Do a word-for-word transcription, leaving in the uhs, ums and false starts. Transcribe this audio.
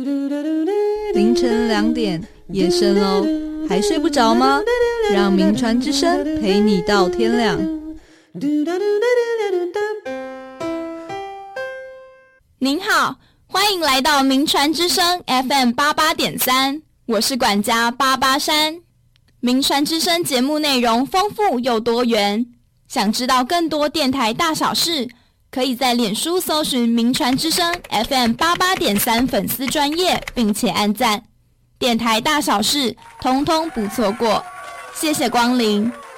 凌晨两点，夜深喽，还睡不着吗？让名传之声陪你到天亮。 您好，欢迎来到名传之声 F M 八八点三，我是管家八八山。名传之声节目内容丰富又多元，想知道更多电台大小事，可以在脸书搜寻名传之声 F M 八八点三粉丝专页，并且按赞。电台大小事，通通不错过。谢谢光临。